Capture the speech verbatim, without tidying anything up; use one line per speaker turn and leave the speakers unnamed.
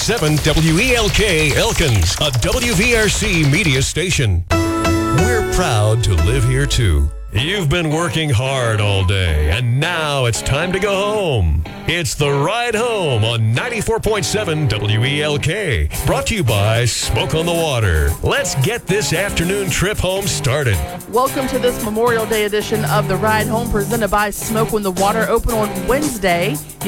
seven W E L K Elkins, a W V R C media station. We're proud to live here too. You've been working hard all day, and now it's time to go home. It's The Ride Home on ninety-four point seven W E L K, brought to you by Smoke on the Water. Let's get this afternoon trip home started.
Welcome to this Memorial Day edition of The Ride Home, presented by Smoke on the Water, open on Wednesday.